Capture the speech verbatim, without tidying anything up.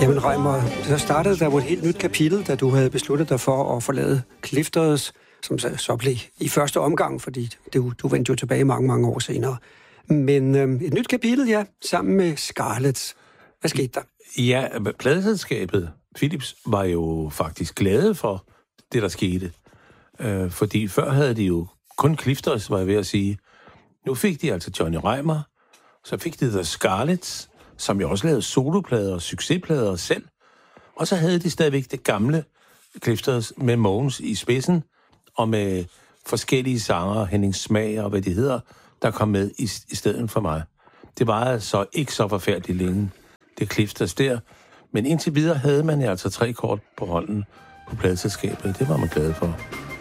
Jamen Reimer, så startede der jo et helt nyt kapitel, da du havde besluttet dig for at forlade Clifters, som så, så blev i første omgang, fordi du, du vendte jo tilbage mange, mange år senere. Men øhm, et nyt kapitel, ja, sammen med Scarlett. Hvad skete der? Ja, pladeselskabet Philips var jo faktisk glade for det, der skete. Øh, fordi før havde de jo kun Clifters, var jeg ved at sige. Nu fik de altså Johnny Reimer, så fik de The Scarletts, som jo også lavede soloplader og succesplader selv. Og så havde de stadigvæk det gamle Clifters med Mogens i spidsen, og med forskellige sanger, Henning Smag og hvad de hedder, der kom med i, i stedet for mig. Det var altså ikke så forfærdeligt længe, det Clifters der. Men indtil videre havde man altså tre kort på hånden på pladeselskabet. Det var man glad for.